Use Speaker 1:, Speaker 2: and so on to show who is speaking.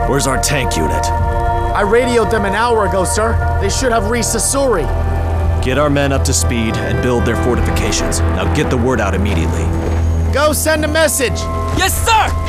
Speaker 1: Where's our tank unit?
Speaker 2: I radioed them an hour ago, sir. They should have reached Sasuri.
Speaker 1: Get our men up to speed and build their fortifications. Now get the word out immediately.
Speaker 2: Go send a message!
Speaker 3: Yes, sir!